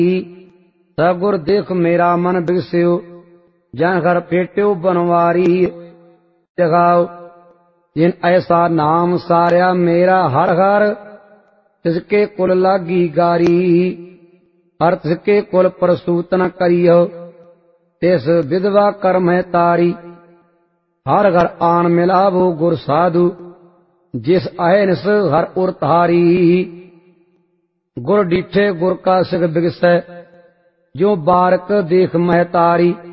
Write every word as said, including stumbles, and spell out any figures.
सगुर देख मेरा मन बिगस्यो जन घर पेट्यो बनवारी। जगाओ जिन ऐसा नाम सारिया मेरा हर हर तिसके कुल लागी गारी। हर तिसके कुल प्रसूत न करियो तिस विधवा कर्म है तारी। हर घर आन मिलावो गुर साधु जिस अहनिस हर उरतारी। गुर डीठे गुर का सिख बिगसै जो बारक देख महतारी।